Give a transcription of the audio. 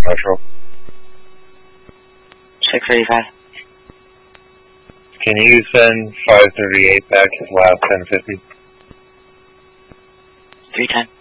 Metro. 635. Can you send 538 back to last 1050? 310.